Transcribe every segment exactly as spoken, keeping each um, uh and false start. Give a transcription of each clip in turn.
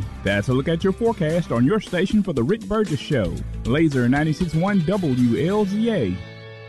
That's a look at your forecast on your station for the Rick Burgess Show. Laser ninety-six point one W L Z A.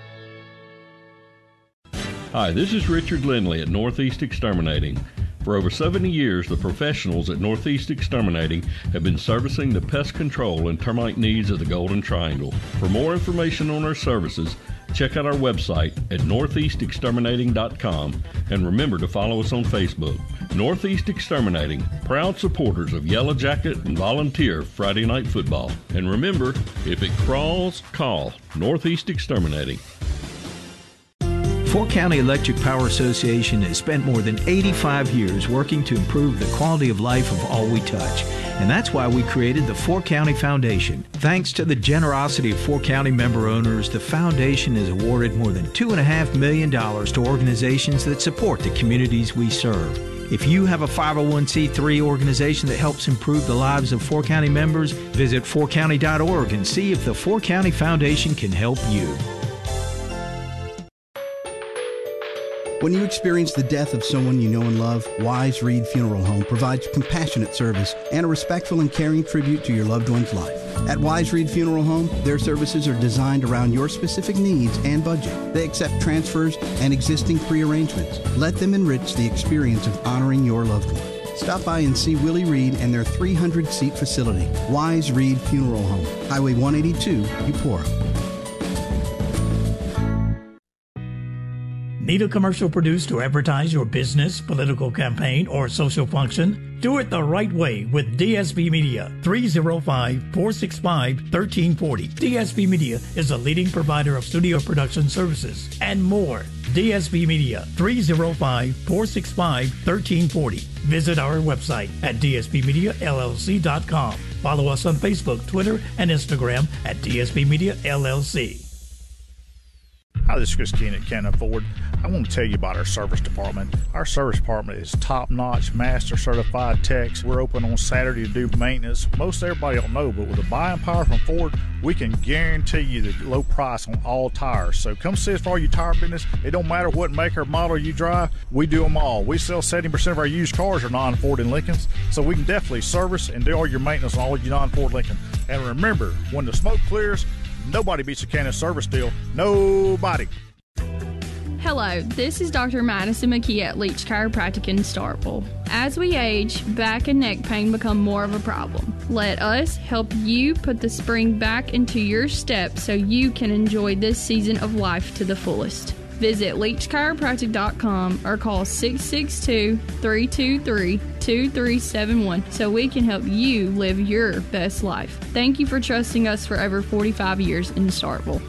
Hi, this is Richard Lindley at Northeast Exterminating. For over seventy years, the professionals at Northeast Exterminating have been servicing the pest control and termite needs of the Golden Triangle. For more information on our services, check out our website at northeast exterminating dot com and remember to follow us on Facebook. Northeast Exterminating, proud supporters of Yellow Jacket and Volunteer Friday Night Football. And remember, if it crawls, call Northeast Exterminating. Fork County Electric Power Association has spent more than eighty-five years working to improve the quality of life of all we touch. And that's why we created the Fork County Foundation. Thanks to the generosity of Fork County member owners, the foundation has awarded more than two point five million dollars to organizations that support the communities we serve. If you have a five oh one c three organization that helps improve the lives of Fork County members, visit fork county dot org and see if the Fork County Foundation can help you. When you experience the death of someone you know and love, Wise Reed Funeral Home provides compassionate service and a respectful and caring tribute to your loved one's life. At Wise Reed Funeral Home, their services are designed around your specific needs and budget. They accept transfers and existing pre-arrangements. Let them enrich the experience of honoring your loved one. Stop by and see Willie Reed and their three hundred seat facility, Wise Reed Funeral Home, Highway one eighty-two, Eupora. Need a commercial produced to advertise your business, political campaign, or social function? Do it the right way with D S B Media, three oh five, four six five, one three four oh. D S B Media is a leading provider of studio production services and more. D S B Media, three oh five, four six five, one three four oh. Visit our website at d s b media l l c dot com. Follow us on Facebook, Twitter, and Instagram at D S B Media L L C. Hi, this is Chris Keenan at Cannon Ford. I want to tell you about our service department. Our service department is top-notch, master certified techs. We're open on Saturday to do maintenance. Most everybody don't know, but with the buying power from Ford, we can guarantee you the low price on all tires. So come see us for all your tire business. It don't matter what make or model you drive. We do them all. We sell seventy percent of our used cars are non-Ford and Lincolns, so we can definitely service and do all your maintenance on all your non-Ford Lincoln. And remember, when the smoke clears, nobody beats a Cannon service deal. Nobody. Hello, this is Doctor Madison McKee at Leach Chiropractic in Starkville. As we age, back and neck pain become more of a problem. Let us help you put the spring back into your step so you can enjoy this season of life to the fullest. Visit leach chiropractic dot com or call six six two, three two three, two three seven one so we can help you live your best life. Thank you for trusting us for over forty-five years in Starkville.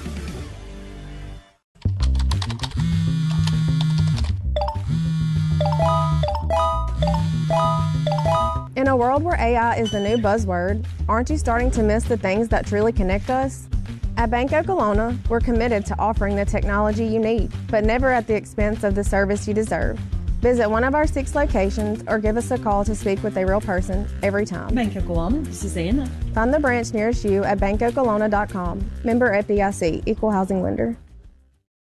In a world where A I is the new buzzword, aren't you starting to miss the things that truly connect us? At Banco Colonna, we're committed to offering the technology you need, but never at the expense of the service you deserve. Visit one of our six locations or give us a call to speak with a real person every time. Banco Colonna, this is Anna. Find the branch nearest you at banco colonna dot com. Member F D I C, Equal Housing Lender.